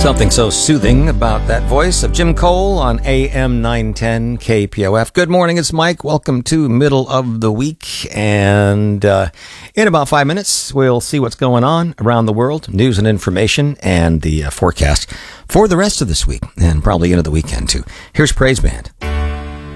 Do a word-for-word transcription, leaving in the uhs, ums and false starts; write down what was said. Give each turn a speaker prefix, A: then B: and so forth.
A: Something so soothing about that voice of Jim Cole on A M nine ten K P O F. Good morning, it's Mike. Welcome to middle of the week. And uh, in about five minutes, we'll see what's going on around the world, news and information, and the uh, forecast for the rest of this week, and probably into the weekend, too. Here's Praise Band.